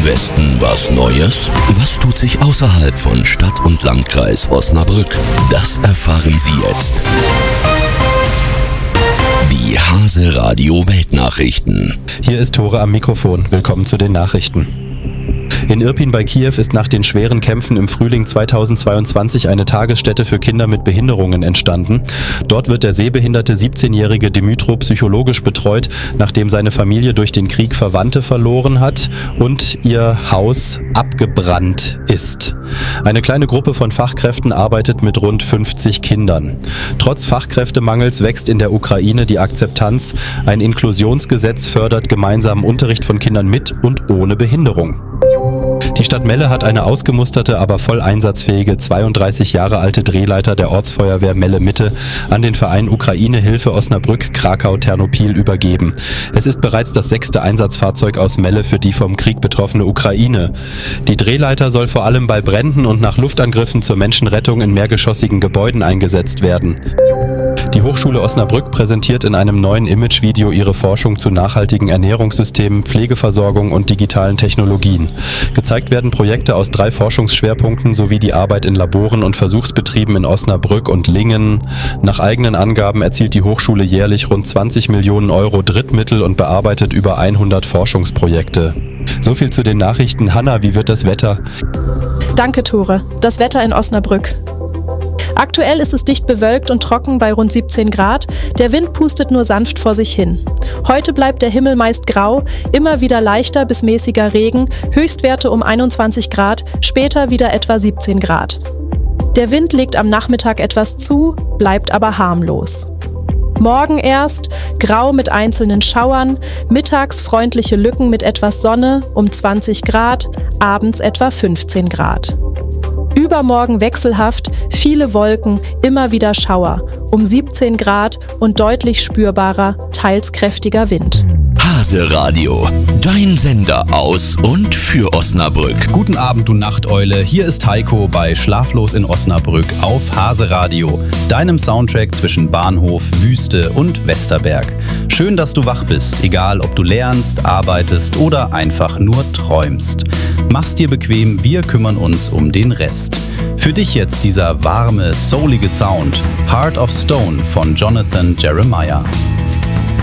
Westen was Neues? Was tut sich außerhalb von Stadt und Landkreis Osnabrück? Das erfahren Sie jetzt. Die Hase Radio Weltnachrichten. Hier ist Tore am Mikrofon. Willkommen zu den Nachrichten. In Irpin bei Kiew ist nach den schweren Kämpfen im Frühling 2022 eine Tagesstätte für Kinder mit Behinderungen entstanden. Dort wird der sehbehinderte 17-jährige Dmytro psychologisch betreut, nachdem seine Familie durch den Krieg Verwandte verloren hat und ihr Haus abgebrannt ist. Eine kleine Gruppe von Fachkräften arbeitet mit rund 50 Kindern. Trotz Fachkräftemangels wächst in der Ukraine die Akzeptanz. Ein Inklusionsgesetz fördert gemeinsamen Unterricht von Kindern mit und ohne Behinderung. Die Stadt Melle hat eine ausgemusterte, aber voll einsatzfähige 32 Jahre alte Drehleiter der Ortsfeuerwehr Melle Mitte an den Verein Ukraine-Hilfe Osnabrück-Krakau-Ternopil übergeben. Es ist bereits das 6. Einsatzfahrzeug aus Melle für die vom Krieg betroffene Ukraine. Die Drehleiter soll vor allem bei Bränden und nach Luftangriffen zur Menschenrettung in mehrgeschossigen Gebäuden eingesetzt werden. Die Hochschule Osnabrück präsentiert in einem neuen Imagevideo ihre Forschung zu nachhaltigen Ernährungssystemen, Pflegeversorgung und digitalen Technologien. Gezeigt werden Projekte aus 3 Forschungsschwerpunkten sowie die Arbeit in Laboren und Versuchsbetrieben in Osnabrück und Lingen. Nach eigenen Angaben erzielt die Hochschule jährlich rund 20 Millionen Euro Drittmittel und bearbeitet über 100 Forschungsprojekte. So viel zu den Nachrichten. Hanna, wie wird das Wetter? Danke, Tore. Das Wetter in Osnabrück. Aktuell ist es dicht bewölkt und trocken bei rund 17 Grad. Der Wind pustet nur sanft vor sich hin. Heute bleibt der Himmel meist grau, immer wieder leichter bis mäßiger Regen, Höchstwerte um 21 Grad, später wieder etwa 17 Grad. Der Wind legt am Nachmittag etwas zu, bleibt aber harmlos. Morgen erst grau mit einzelnen Schauern, mittags freundliche Lücken mit etwas Sonne um 20 Grad, abends etwa 15 Grad. Übermorgen wechselhaft, viele Wolken, immer wieder Schauer, um 17 Grad und deutlich spürbarer, teils kräftiger Wind. Hase Radio, dein Sender aus und für Osnabrück. Guten Abend, du Nachteule. Hier ist Heiko bei Schlaflos in Osnabrück auf Hase Radio, deinem Soundtrack zwischen Bahnhof, Wüste und Westerberg. Schön, dass du wach bist, egal ob du lernst, arbeitest oder einfach nur träumst. Mach's dir bequem, wir kümmern uns um den Rest. Für dich jetzt dieser warme, soulige Sound, Heart of Stone von Jonathan Jeremiah.